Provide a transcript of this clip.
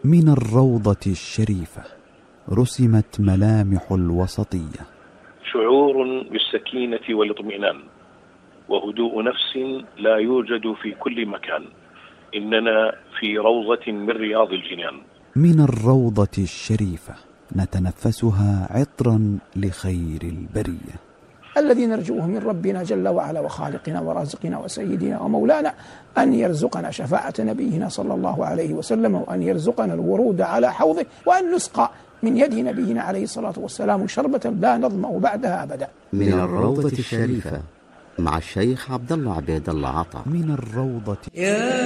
من الروضة الشريفة رسمت ملامح الوسطية، شعور بالسكينة والاطمئنان وهدوء نفس لا يوجد في كل مكان. إننا في روضة من رياض الجنان. من الروضة الشريفة نتنفسها عطرا لخير البرية، الذي نرجوه من ربنا جل وعلا وخالقنا ورازقنا وسيدنا ومولانا أن يرزقنا شفاعة نبينا صلى الله عليه وسلم، وأن يرزقنا الورود على حوضه، وأن نسقى من يد نبينا عليه الصلاة والسلام شربة لا نظمأ بعدها أبدا. من الروضة الشريفة مع الشيخ عبد الله عبيد الله عطا. من الروضة